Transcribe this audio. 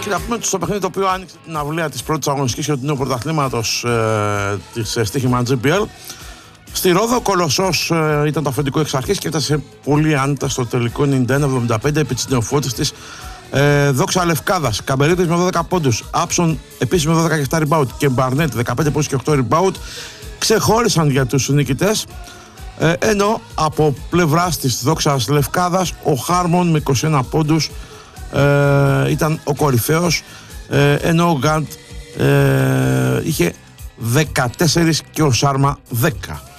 να πούμε ότι στο παιχνίδι το οποίο άνοιξε την αυλαία της πρώτης αγωνιστικής και του νέου πρωταθλήματος της στοίχημα GBL, στη Ρόδο ο Κολοσσός ήταν το αφεντικό εξ αρχής και έφτασε πολύ άνετα στο τελικό 91-75 επί της νεοφώτης της Δόξα Λευκάδας. Καμπερίτης με 12 πόντους, Άψον επίσης με 12 και 7 rebound και Μπαρνέτ 15 πόντους και 8 rebound ξεχώρισαν για τους νικητές, ενώ από πλευράς της Δόξας Λευκάδας ο Χάρμον με 21 πόντους ήταν ο κορυφαίος, ενώ ο Γκάντ είχε 14 και ο Σάρμα 10.